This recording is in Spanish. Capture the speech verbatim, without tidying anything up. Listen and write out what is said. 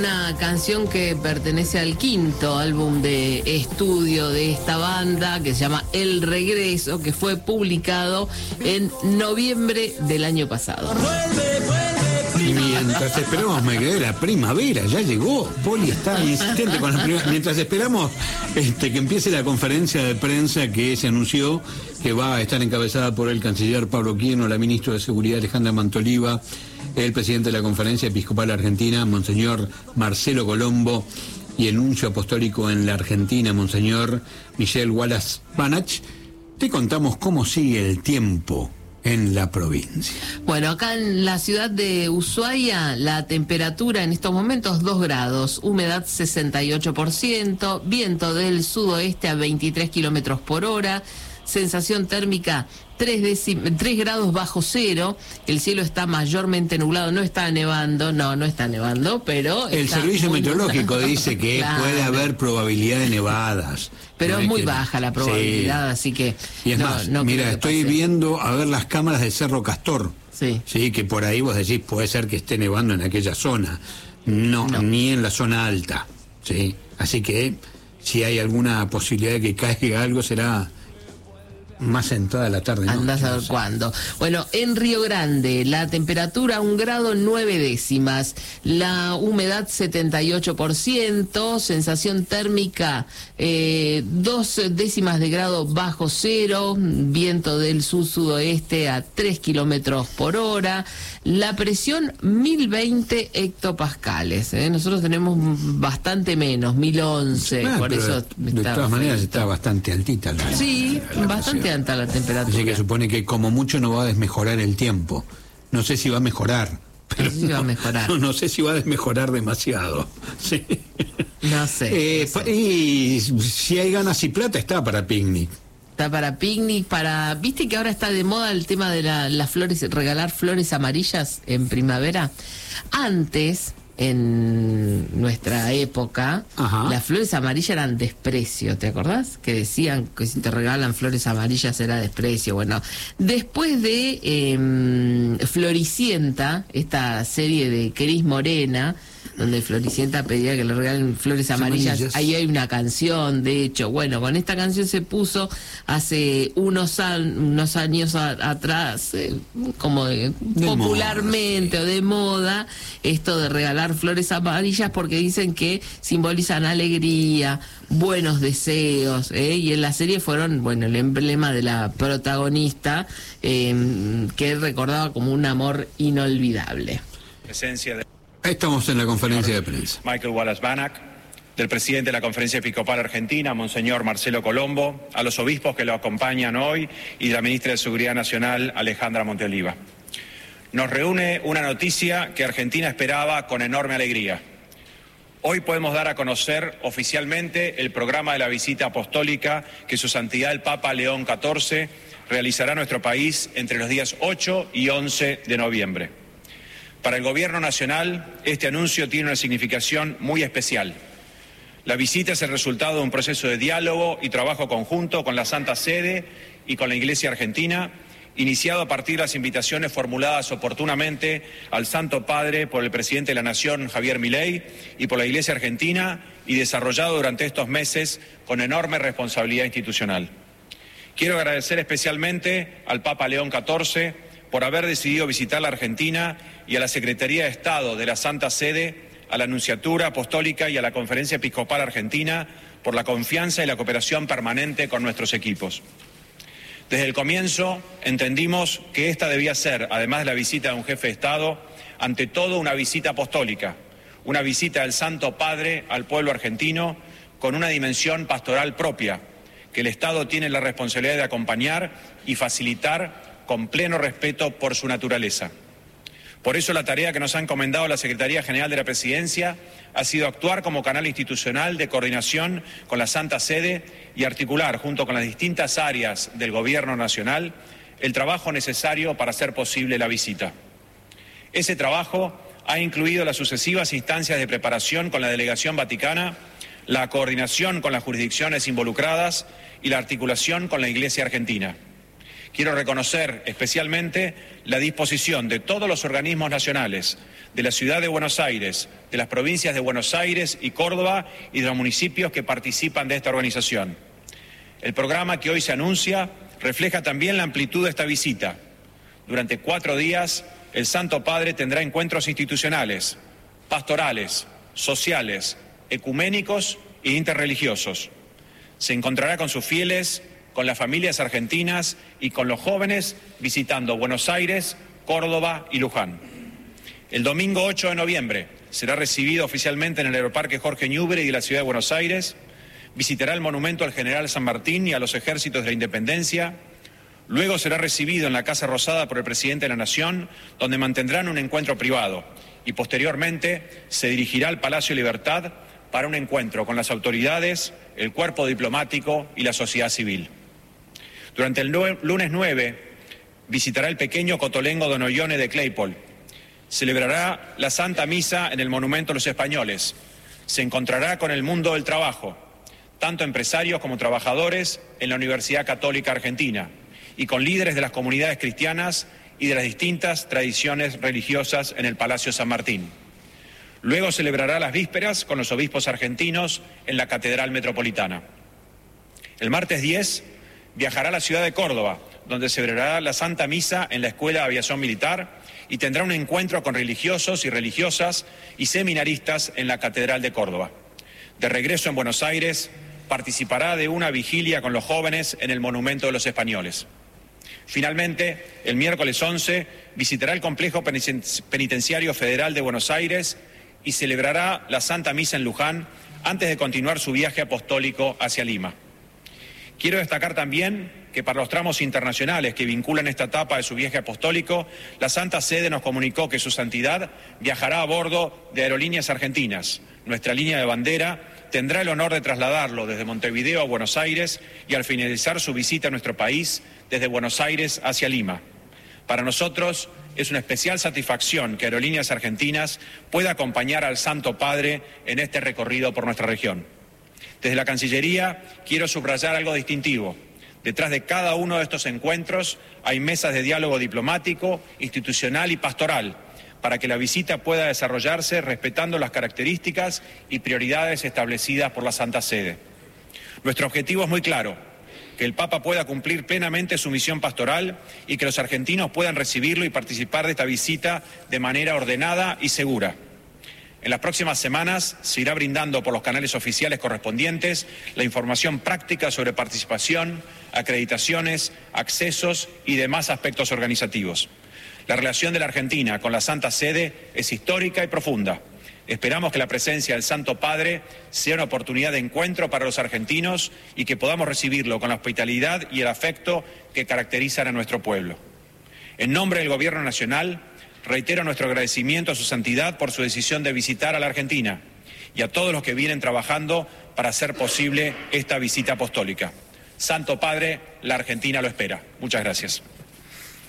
Una canción que pertenece al quinto álbum de estudio de esta banda, que se llama El Regreso, que fue publicado en noviembre del año pasado. Y mientras esperamos, me quedé la primavera, ya llegó. Poli está insistente con la primavera. Mientras esperamos este, que empiece la conferencia de prensa que se anunció, que va a estar encabezada por el canciller Pablo Quieno, la ministra de Seguridad Alejandra Mantoliva, el presidente de la Conferencia Episcopal Argentina, Monseñor Marcelo Colombo, y el nuncio apostólico en la Argentina, Monseñor Michel Wallace Banach, te contamos cómo sigue el tiempo en la provincia. Bueno, acá en la ciudad de Ushuaia, la temperatura en estos momentos dos grados, humedad sesenta y ocho por ciento, viento del sudoeste a veintitrés kilómetros por hora, sensación térmica tres grados bajo cero, el cielo está mayormente nublado, no está nevando, no, no está nevando, pero... El servicio meteorológico nublado. Dice que claro. puede haber probabilidad de nevadas. Pero no es muy que... baja la probabilidad, sí. Así que... Y es no, más, no mira, estoy pase. viendo a ver las cámaras de Cerro Castor, sí. sí, que por ahí vos decís, puede ser que esté nevando en aquella zona. No, no. ni en la zona alta, sí. Así que si hay alguna posibilidad de que caiga algo, será... más entrada la tarde. Andás a ver cuándo. Bueno, en Río Grande, la temperatura un grado nueve décimas, la humedad setenta y ocho por ciento, sensación térmica eh, dos décimas de grado bajo cero, viento del sur-sudoeste a tres kilómetros por hora, la presión mil veinte hectopascales. ¿eh? Nosotros tenemos bastante menos, mil once, ah, por eso... De, de todas maneras está bastante altita la Sí, la bastante alta la temperatura. Así que supone que como mucho no va a desmejorar el tiempo. No sé si va a mejorar. Pero no sé si no, va a mejorar. No, no sé si va a desmejorar demasiado. Sí. No sé. Eh, no sé. Y si hay ganas y plata, está para picnic. Está para picnic, para... ¿Viste que ahora está de moda el tema de la, las flores, regalar flores amarillas en primavera? Antes... En nuestra época, Ajá. las flores amarillas eran desprecio, ¿te acordás? Que decían que si te regalan flores amarillas era desprecio. Bueno, después de eh, Floricienta, esta serie de Cris Morena, donde Floricienta pedía que le regalen flores amarillas, amarillas, ahí hay una canción, de hecho, bueno, con esta canción se puso hace unos, an unos años a atrás, eh, como de, de popularmente moda, sí. o de moda, esto de regalar flores amarillas porque dicen que simbolizan alegría, buenos deseos, ¿eh? Y en la serie fueron, bueno, el emblema de la protagonista, eh, que recordaba como un amor inolvidable. Presencia de... Estamos en la conferencia de prensa. Michael Wallace Banach, del presidente de la Conferencia Episcopal Argentina, Monseñor Marcelo Colombo, a los obispos que lo acompañan hoy y de la ministra de Seguridad Nacional, Alejandra Mantoliva. Nos reúne una noticia que Argentina esperaba con enorme alegría. Hoy podemos dar a conocer oficialmente el programa de la visita apostólica que Su Santidad el Papa León catorce realizará a nuestro país entre los días ocho y once de noviembre. Para el Gobierno Nacional, este anuncio tiene una significación muy especial. La visita es el resultado de un proceso de diálogo y trabajo conjunto con la Santa Sede y con la Iglesia Argentina, iniciado a partir de las invitaciones formuladas oportunamente al Santo Padre por el presidente de la Nación, Javier Milei, y por la Iglesia Argentina, y desarrollado durante estos meses con enorme responsabilidad institucional. Quiero agradecer especialmente al Papa León catorce por haber decidido visitar la Argentina y a la Secretaría de Estado de la Santa Sede, a la Nunciatura Apostólica y a la Conferencia Episcopal Argentina por la confianza y la cooperación permanente con nuestros equipos. Desde el comienzo entendimos que esta debía ser, además de la visita de un jefe de Estado, ante todo una visita apostólica, una visita del Santo Padre al pueblo argentino con una dimensión pastoral propia, que el Estado tiene la responsabilidad de acompañar y facilitar con pleno respeto por su naturaleza. Por eso la tarea que nos ha encomendado la Secretaría General de la Presidencia ha sido actuar como canal institucional de coordinación con la Santa Sede y articular, junto con las distintas áreas del Gobierno Nacional, el trabajo necesario para hacer posible la visita. Ese trabajo ha incluido las sucesivas instancias de preparación con la Delegación Vaticana, la coordinación con las jurisdicciones involucradas y la articulación con la Iglesia Argentina. Quiero reconocer especialmente la disposición de todos los organismos nacionales, de la Ciudad de Buenos Aires, de las provincias de Buenos Aires y Córdoba y de los municipios que participan de esta organización. El programa que hoy se anuncia refleja también la amplitud de esta visita. Durante cuatro días, el Santo Padre tendrá encuentros institucionales, pastorales, sociales, ecuménicos e interreligiosos. Se encontrará con sus fieles, con las familias argentinas y con los jóvenes visitando Buenos Aires, Córdoba y Luján. El domingo ocho de noviembre será recibido oficialmente en el Aeroparque Jorge Newbery de la Ciudad de Buenos Aires, visitará el monumento al general San Martín y a los ejércitos de la Independencia, luego será recibido en la Casa Rosada por el presidente de la Nación, donde mantendrán un encuentro privado, y posteriormente se dirigirá al Palacio Libertad para un encuentro con las autoridades, el cuerpo diplomático y la sociedad civil. Durante el lunes nueve visitará el pequeño Cotolengo Don Ollone de Claypole. Celebrará la Santa Misa en el Monumento a los Españoles. Se encontrará con el mundo del trabajo, tanto empresarios como trabajadores en la Universidad Católica Argentina, y con líderes de las comunidades cristianas y de las distintas tradiciones religiosas en el Palacio San Martín. Luego celebrará las vísperas con los obispos argentinos en la Catedral Metropolitana. El martes diez viajará a la ciudad de Córdoba, donde celebrará la Santa Misa en la Escuela de Aviación Militar y tendrá un encuentro con religiosos y religiosas y seminaristas en la Catedral de Córdoba. De regreso en Buenos Aires, participará de una vigilia con los jóvenes en el Monumento de los Españoles. Finalmente, el miércoles once visitará el Complejo Penitenciario Federal de Buenos Aires y celebrará la Santa Misa en Luján antes de continuar su viaje apostólico hacia Lima. Quiero destacar también que para los tramos internacionales que vinculan esta etapa de su viaje apostólico, la Santa Sede nos comunicó que su santidad viajará a bordo de Aerolíneas Argentinas. Nuestra línea de bandera tendrá el honor de trasladarlo desde Montevideo a Buenos Aires y al finalizar su visita a nuestro país, desde Buenos Aires hacia Lima. Para nosotros es una especial satisfacción que Aerolíneas Argentinas pueda acompañar al Santo Padre en este recorrido por nuestra región. Desde la Cancillería quiero subrayar algo distintivo. Detrás de cada uno de estos encuentros hay mesas de diálogo diplomático, institucional y pastoral, para que la visita pueda desarrollarse respetando las características y prioridades establecidas por la Santa Sede. Nuestro objetivo es muy claro: que el Papa pueda cumplir plenamente su misión pastoral y que los argentinos puedan recibirlo y participar de esta visita de manera ordenada y segura. En las próximas semanas se irá brindando por los canales oficiales correspondientes la información práctica sobre participación, acreditaciones, accesos y demás aspectos organizativos. La relación de la Argentina con la Santa Sede es histórica y profunda. Esperamos que la presencia del Santo Padre sea una oportunidad de encuentro para los argentinos y que podamos recibirlo con la hospitalidad y el afecto que caracterizan a nuestro pueblo. En nombre del Gobierno Nacional, reitero nuestro agradecimiento a su santidad por su decisión de visitar a la Argentina y a todos los que vienen trabajando para hacer posible esta visita apostólica. Santo Padre, la Argentina lo espera. Muchas gracias.